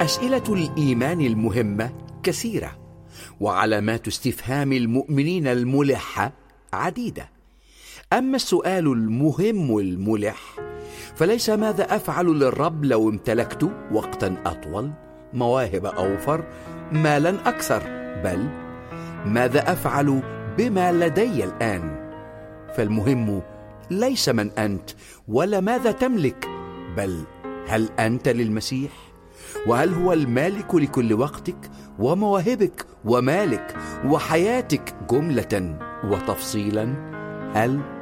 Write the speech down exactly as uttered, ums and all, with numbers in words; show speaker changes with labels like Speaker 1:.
Speaker 1: أسئلة الإيمان المهمة كثيرة، وعلامات استفهام المؤمنين الملحة عديدة. أما السؤال المهم الملح فليس ماذا أفعل للرب لو امتلكت وقتا أطول، مواهب أوفر، مالا أكثر، بل ماذا أفعل بما لدي الآن. فالمهم ليس من أنت ولا ماذا تملك، بل هل أنت للمسيح؟ وهل هو المالك لكل وقتك ومواهبك ومالك وحياتك جملة وتفصيلا؟ هل